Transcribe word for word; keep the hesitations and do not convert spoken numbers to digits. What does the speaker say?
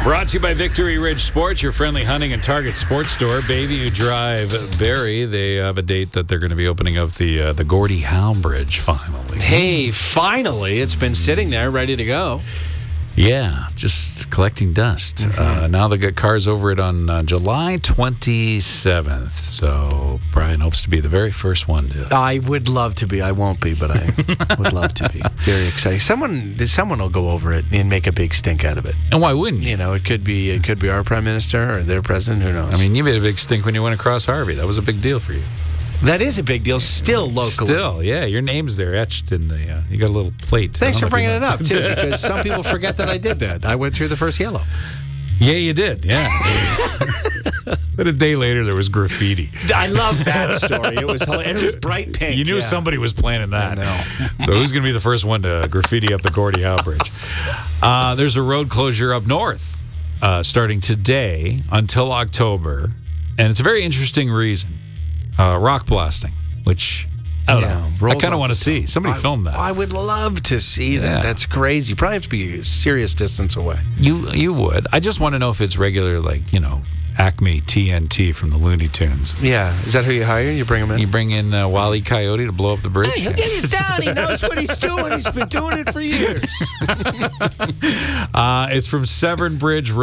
Brought to you by Victory Ridge Sports, your friendly hunting and target sports store. Bayview Drive, Barrie. They have a date that they're going to be opening up the uh, the Gordie Howe Bridge finally. Hey, finally. It's been sitting there ready to go. Yeah, just collecting dust. Mm-hmm. Uh, now they got cars over it on uh, July twenty-seventh. So Brian hopes to be the very first one to. I would love to be. I won't be, but I would love to be. Very exciting. Someone, someone will go over it and make a big stink out of it. And why wouldn't you? You know, it could be, it could be our prime minister or their president. Who knows? I mean, you made a big stink when you went across Harvey. That was a big deal for you. That is a big deal. Still locally. Still, yeah. Your name's there etched in the. Uh, you got a little plate. Thanks for bringing it up too, because some people forget that I did that. I went through the first yellow. Yeah, you did. Yeah. But a day later, there was graffiti. I love that story. It was and it was bright pink. You knew yeah. somebody was planning that. I know. So who's going to be the first one to graffiti up the Gordie Howe Bridge? Uh, there's a road closure up north uh, starting today until October, and it's a very interesting reason. Uh, rock blasting, which I don't yeah, know. I kind of want to see. Somebody I, filmed that. I would love to see that. Yeah. That's crazy. You probably have to be a serious distance away. You you would. I just want to know if it's regular, like, you know, Acme T N T from the Looney Tunes. Yeah. Is that who you hire? You bring him in? You bring in uh, Wile E. Coyote to blow up the bridge? Hey, he'll get it down. He knows what he's doing. He's been doing it for years. uh, it's from Severn Bridge